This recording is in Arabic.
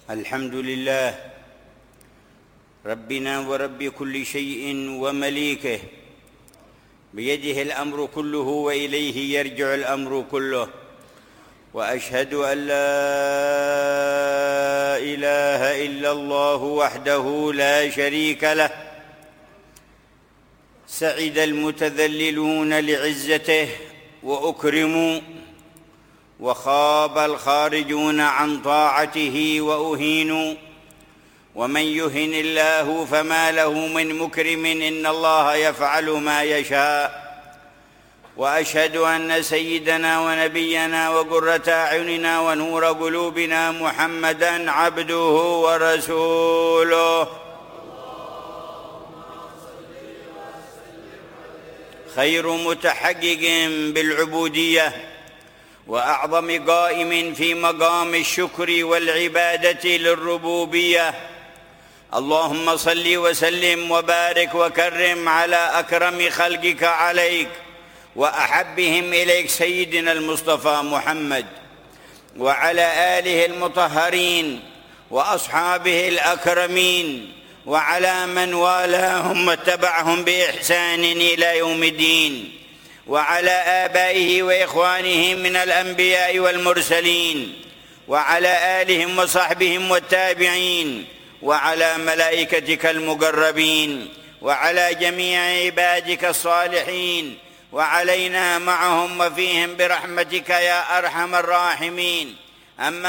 الحمد لله ربنا ورب كل شيء ومليكه، بيده الأمر كله وإليه يرجع الأمر كله، وأشهد أن لا إله إلا الله وحده لا شريك له. سعد المتذللون لعزته وأكرموا، وخاب الخارجون عن طاعته وأهينوا، ومن يهن الله فما له من مكرم، إن الله يفعل ما يشاء. وأشهد أن سيدنا ونبينا وقرة أعيننا ونور قلوبنا محمدًا عبده ورسوله، خير متحقق بالعبودية، وأعظم قائم في مقام الشكر والعبادة للربوبية. اللهم صل وسلم وبارك وكرم على أكرم خلقك عليك وأحبهم إليك سيدنا المصطفى محمد، وعلى آله المطهرين وأصحابه الأكرمين، وعلى من والاهم واتبعهم بإحسان إلى يوم الدين، وعلى آبائه وإخوانه من الأنبياء والمرسلين، وعلى آلهم وصحبهم والتابعين، وعلى ملائكتك المقربين، وعلى جميع عبادك الصالحين، وعلينا معهم وفيهم برحمتك يا أرحم الراحمين. أما